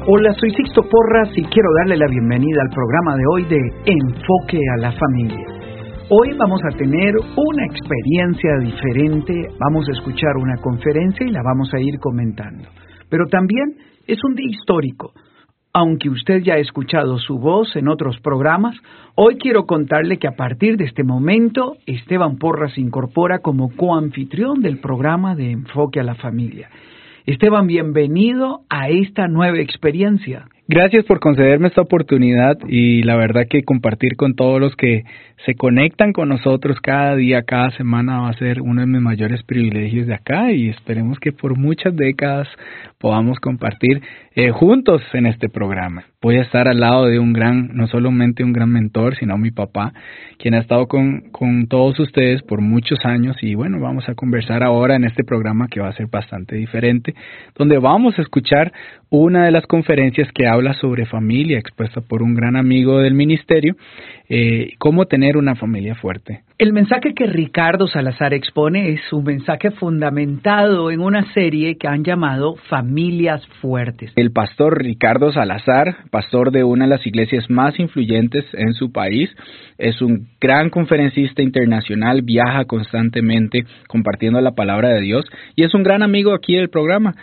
Hola, soy Sixto Porras y quiero darle la bienvenida al programa de hoy de Enfoque a la Familia. Hoy vamos a tener una experiencia diferente, vamos a escuchar una conferencia y la vamos a ir comentando. Pero también es un día histórico. Aunque usted ya ha escuchado su voz en otros programas, hoy quiero contarle que a partir de este momento, Esteban Porras se incorpora como coanfitrión del programa de Enfoque a la Familia. Esteban, bienvenido a esta nueva experiencia. Gracias por concederme esta oportunidad y la verdad que compartir con todos los que se conectan con nosotros cada día, cada semana va a ser uno de mis mayores privilegios de acá y esperemos que por muchas décadas podamos compartir juntos en este programa. Voy a estar al lado de no solamente un gran mentor, sino mi papá, quien ha estado con todos ustedes por muchos años y bueno, vamos a conversar ahora en este programa que va a ser bastante diferente, donde vamos a escuchar una de las conferencias que habla sobre familia, expuesta por un gran amigo del ministerio, cómo tener una familia fuerte. El mensaje que Ricardo Salazar expone es un mensaje fundamentado en una serie que han llamado Familias Fuertes. El pastor Ricardo Salazar, pastor de una de las iglesias más influyentes en su país, es un gran conferencista internacional, viaja constantemente compartiendo la palabra de Dios y es un gran amigo aquí del programa.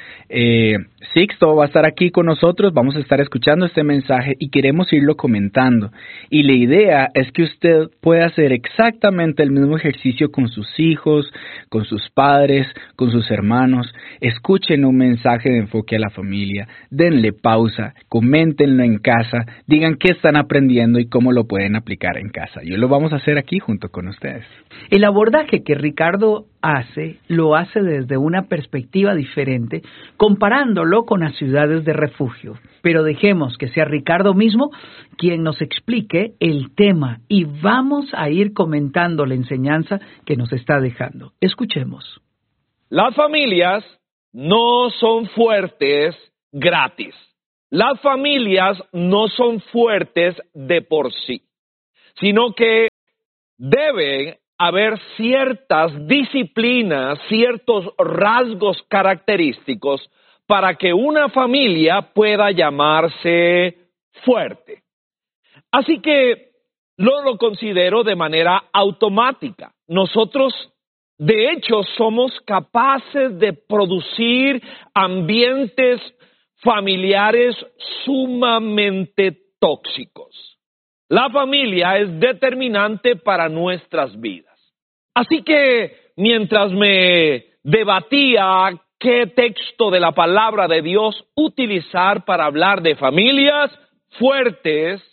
Sixto va a estar aquí con nosotros, vamos a estar escuchando este mensaje y queremos irlo comentando. Y la idea es que usted pueda hacer exactamente el mismo ejercicio con sus hijos, con sus padres, con sus hermanos. Escuchen un mensaje de Enfoque a la Familia, denle pausa, coméntenlo en casa, digan qué están aprendiendo y cómo lo pueden aplicar en casa. Yo lo vamos a hacer aquí junto con ustedes. El abordaje que Ricardo lo hace desde una perspectiva diferente, comparándolo con las ciudades de refugio. Pero dejemos que sea Ricardo mismo quien nos explique el tema y vamos a ir comentando la enseñanza que nos está dejando. Escuchemos. Las familias no son fuertes gratis. Las familias no son fuertes de por sí, sino que deben haber ciertas disciplinas, ciertos rasgos característicos para que una familia pueda llamarse fuerte. Así que no lo considero de manera automática. Nosotros, de hecho, somos capaces de producir ambientes familiares sumamente tóxicos. La familia es determinante para nuestras vidas. Así que mientras me debatía qué texto de la palabra de Dios utilizar para hablar de familias fuertes,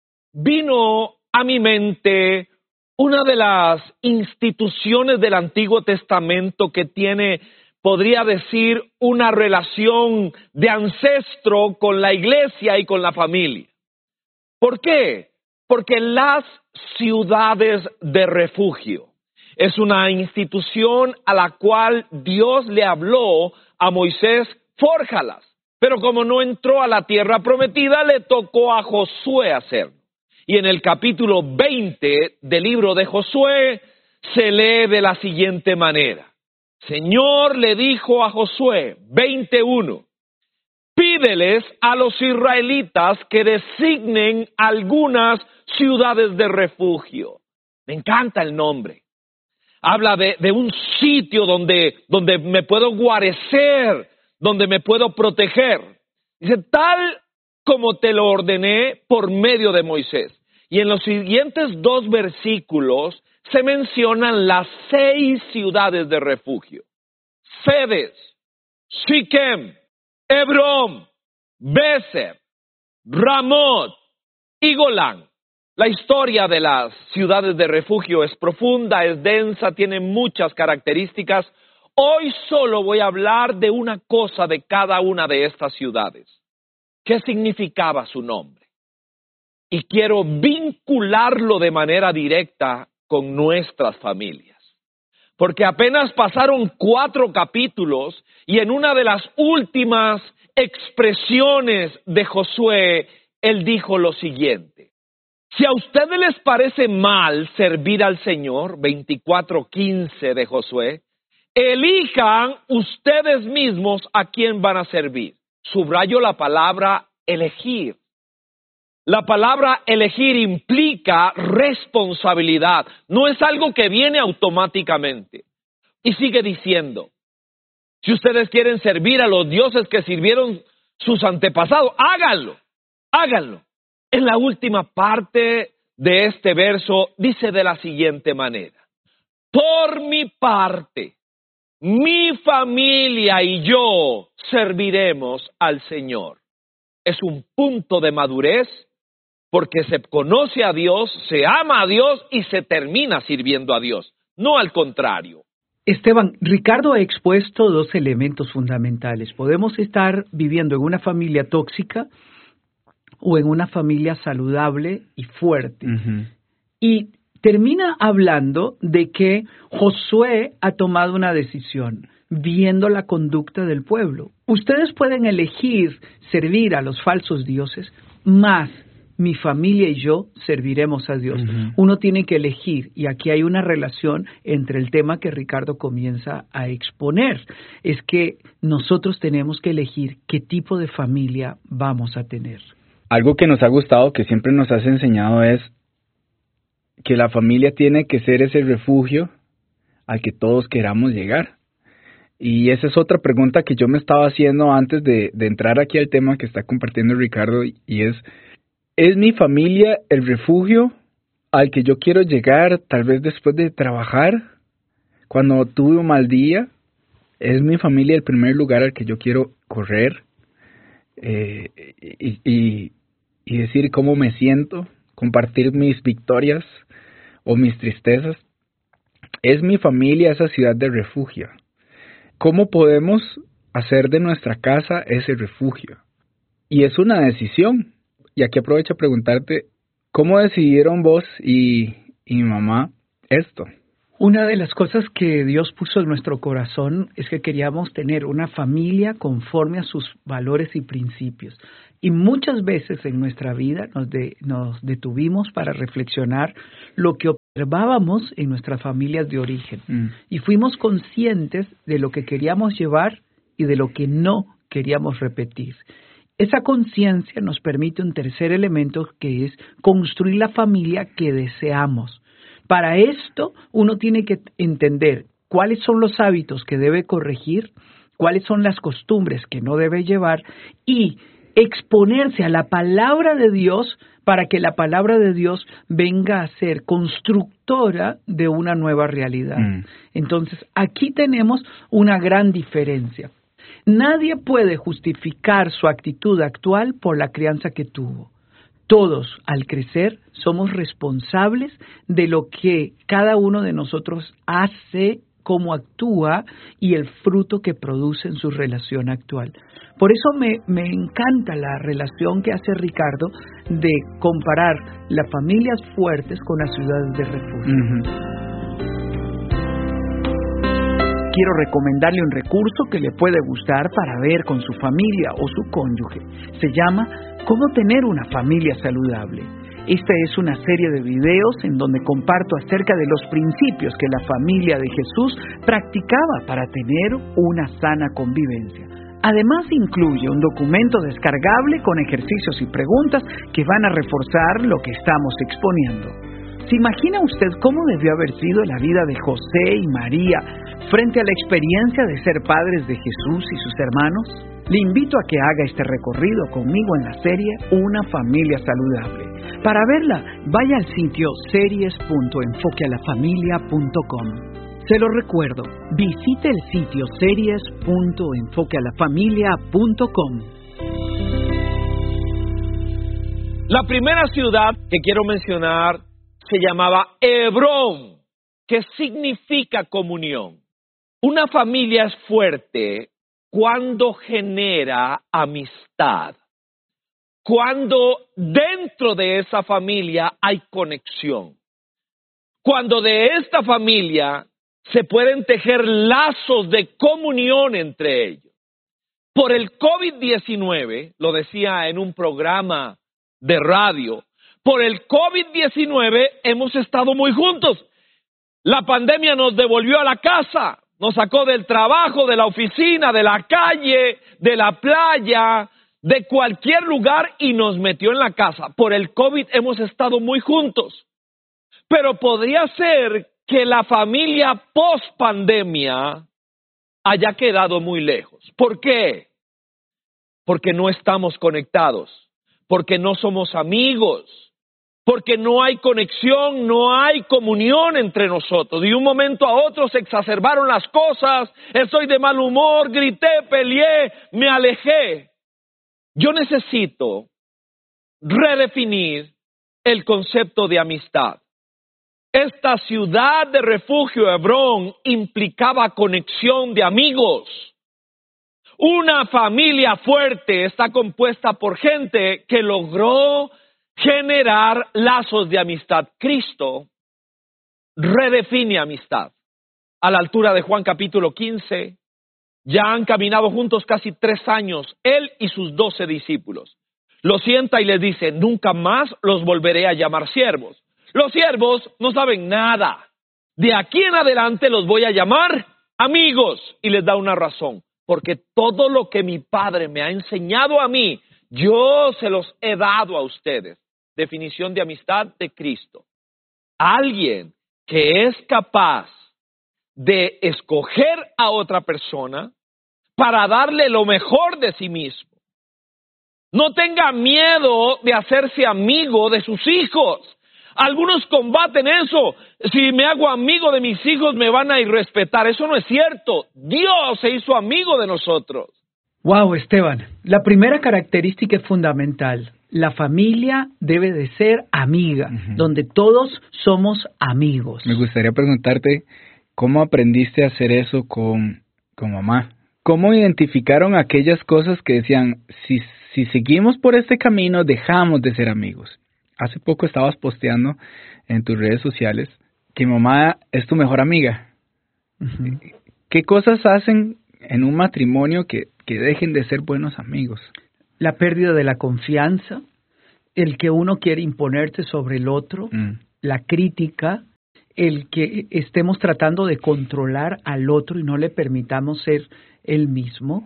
vino a mi mente una de las instituciones del Antiguo Testamento que tiene, podría decir, una relación de ancestro con la iglesia y con la familia. ¿Por qué? Porque las ciudades de refugio es una institución a la cual Dios le habló a Moisés, fórjalas. Pero como no entró a la tierra prometida, le tocó a Josué hacerlo. Y en el capítulo 20 del libro de Josué se lee de la siguiente manera. Señor le dijo a Josué, 21, pídeles a los israelitas que designen algunas ciudades de refugio. Me encanta el nombre. Habla de un sitio donde me puedo guarecer, donde me puedo proteger. Dice, tal como te lo ordené por medio de Moisés. Y en los siguientes 2 versículos se mencionan las 6 ciudades de refugio. Cedes, Siquem, Hebrón, Beser, Ramot y Golán. La historia de las ciudades de refugio es profunda, es densa, tiene muchas características. Hoy solo voy a hablar de una cosa de cada una de estas ciudades. ¿Qué significaba su nombre? Y quiero vincularlo de manera directa con nuestras familias. Porque apenas pasaron 4 capítulos y en una de las últimas expresiones de Josué, él dijo lo siguiente. Si a ustedes les parece mal servir al Señor, 24:15 de Josué, elijan ustedes mismos a quién van a servir. Subrayo la palabra elegir. La palabra elegir implica responsabilidad, no es algo que viene automáticamente. Y sigue diciendo, si ustedes quieren servir a los dioses que sirvieron sus antepasados, háganlo. En la última parte de este verso dice de la siguiente manera, por mi parte, mi familia y yo serviremos al Señor. Es un punto de madurez porque se conoce a Dios, se ama a Dios y se termina sirviendo a Dios, no al contrario. Esteban, Ricardo ha expuesto dos elementos fundamentales. Podemos estar viviendo en una familia tóxica o en una familia saludable y fuerte. Uh-huh. Y termina hablando de que Josué ha tomado una decisión, viendo la conducta del pueblo. Ustedes pueden elegir servir a los falsos dioses, más mi familia y yo serviremos a Dios. Uh-huh. Uno tiene que elegir, y aquí hay una relación entre el tema que Ricardo comienza a exponer. Es que nosotros tenemos que elegir qué tipo de familia vamos a tener. Algo que nos ha gustado, que siempre nos has enseñado, es que la familia tiene que ser ese refugio al que todos queramos llegar. Y esa es otra pregunta que yo me estaba haciendo antes de entrar aquí al tema que está compartiendo Ricardo, y ¿es mi familia el refugio al que yo quiero llegar tal vez después de trabajar? Cuando tuve un mal día, ¿es mi familia el primer lugar al que yo quiero correr? Y decir cómo me siento, compartir mis victorias o mis tristezas. ¿Es mi familia esa ciudad de refugio? ¿Cómo podemos hacer de nuestra casa ese refugio? Y es una decisión. Y aquí aprovecho a preguntarte, ¿cómo decidieron vos y mi mamá esto? Una de las cosas que Dios puso en nuestro corazón es que queríamos tener una familia conforme a sus valores y principios. Y muchas veces en nuestra vida nos detuvimos para reflexionar lo que observábamos en nuestras familias de origen. Y fuimos conscientes de lo que queríamos llevar y de lo que no queríamos repetir. Esa conciencia nos permite un tercer elemento, que es construir la familia que deseamos. Para esto, uno tiene que entender cuáles son los hábitos que debe corregir, cuáles son las costumbres que no debe llevar y exponerse a la palabra de Dios para que la palabra de Dios venga a ser constructora de una nueva realidad. Entonces, aquí tenemos una gran diferencia. Nadie puede justificar su actitud actual por la crianza que tuvo. Todos, al crecer, somos responsables de lo que cada uno de nosotros hace, cómo actúa y el fruto que produce en su relación actual. Por eso me encanta la relación que hace Ricardo de comparar las familias fuertes con las ciudades de refugio. Uh-huh. Quiero recomendarle un recurso que le puede gustar para ver con su familia o su cónyuge. Se llama ¿Cómo tener una familia saludable? Esta es una serie de videos en donde comparto acerca de los principios que la familia de Jesús practicaba para tener una sana convivencia. Además incluye un documento descargable con ejercicios y preguntas que van a reforzar lo que estamos exponiendo. ¿Se imagina usted cómo debió haber sido la vida de José y María frente a la experiencia de ser padres de Jesús y sus hermanos? Le invito a que haga este recorrido conmigo en la serie Una familia saludable. Para verla, vaya al sitio series.enfoquealafamilia.com. Se lo recuerdo, visite el sitio series.enfoquealafamilia.com. La primera ciudad que quiero mencionar se llamaba Hebrón, que significa comunión. Una familia es fuerte cuando genera amistad, cuando dentro de esa familia hay conexión, cuando de esta familia se pueden tejer lazos de comunión entre ellos. Por el COVID-19, lo decía en un programa de radio, por el COVID-19 hemos estado muy juntos. La pandemia nos devolvió a la casa, nos sacó del trabajo, de la oficina, de la calle, de la playa, de cualquier lugar y nos metió en la casa. Por el COVID hemos estado muy juntos. Pero podría ser que la familia post-pandemia haya quedado muy lejos. ¿Por qué? Porque no estamos conectados, porque no somos amigos, porque no hay conexión, no hay comunión entre nosotros. De un momento a otro se exacerbaron las cosas, estoy de mal humor, grité, peleé, me alejé. Yo necesito redefinir el concepto de amistad. Esta ciudad de refugio, Hebrón, implicaba conexión de amigos. Una familia fuerte está compuesta por gente que logró generar lazos de amistad. Cristo redefine amistad. A la altura de Juan capítulo 15, ya han caminado juntos casi 3 años, él y sus 12 discípulos. Los sienta y les dice, nunca más los volveré a llamar siervos. Los siervos no saben nada. De aquí en adelante los voy a llamar amigos. Y les da una razón. Porque todo lo que mi Padre me ha enseñado a mí, yo se los he dado a ustedes. Definición de amistad de Cristo. Alguien que es capaz de escoger a otra persona para darle lo mejor de sí mismo. No tenga miedo de hacerse amigo de sus hijos. Algunos combaten eso. Si me hago amigo de mis hijos me van a irrespetar. Eso no es cierto. Dios se hizo amigo de nosotros. Wow, Esteban. La primera característica es fundamental. La familia debe de ser amiga, donde todos somos amigos. Me gustaría preguntarte, ¿cómo aprendiste a hacer eso con mamá? ¿Cómo identificaron aquellas cosas que decían, si seguimos por este camino, dejamos de ser amigos? Hace poco estabas posteando en tus redes sociales que mamá es tu mejor amiga. Uh-huh. ¿Qué cosas hacen en un matrimonio que dejen de ser buenos amigos? La pérdida de la confianza, el que uno quiere imponerte sobre el otro, la crítica, el que estemos tratando de controlar al otro y no le permitamos ser él mismo.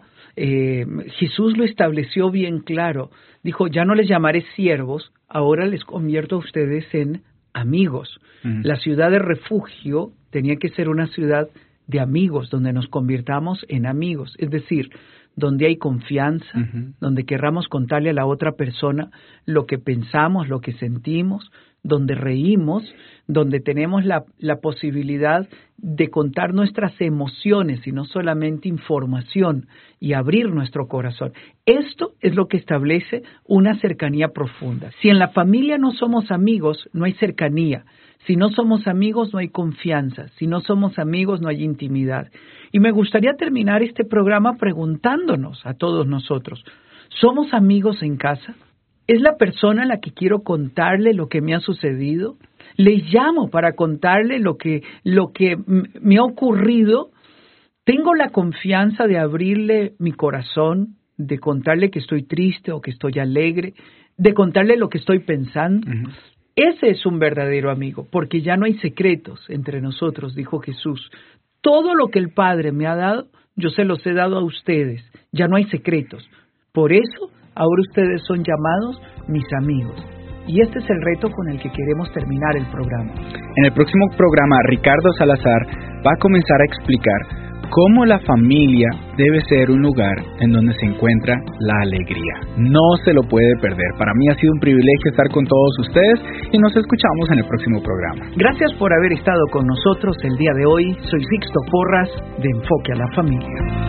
Jesús lo estableció bien claro. Dijo, ya no les llamaré siervos, ahora les convierto a ustedes en amigos. La ciudad de refugio tenía que ser una ciudad de amigos, donde nos convirtamos en amigos. Es decir, donde hay confianza, donde querramos contarle a la otra persona lo que pensamos, lo que sentimos, donde reímos, donde tenemos la posibilidad de contar nuestras emociones y no solamente información y abrir nuestro corazón. Esto es lo que establece una cercanía profunda. Si en la familia no somos amigos, no hay cercanía. Si no somos amigos, no hay confianza. Si no somos amigos, no hay intimidad. Y me gustaría terminar este programa preguntándonos a todos nosotros, ¿somos amigos en casa? ¿Es la persona a la que quiero contarle lo que me ha sucedido? ¿Le llamo para contarle lo que me ha ocurrido? ¿Tengo la confianza de abrirle mi corazón, de contarle que estoy triste o que estoy alegre, de contarle lo que estoy pensando? Ese es un verdadero amigo, porque ya no hay secretos entre nosotros, dijo Jesús. Todo lo que el Padre me ha dado, yo se los he dado a ustedes. Ya no hay secretos. Por eso, ahora ustedes son llamados mis amigos. Y este es el reto con el que queremos terminar el programa. En el próximo programa, Ricardo Salazar va a comenzar a explicar cómo la familia debe ser un lugar en donde se encuentra la alegría. No se lo puede perder. Para mí ha sido un privilegio estar con todos ustedes y nos escuchamos en el próximo programa. Gracias por haber estado con nosotros el día de hoy. Soy Sixto Porras de Enfoque a la Familia.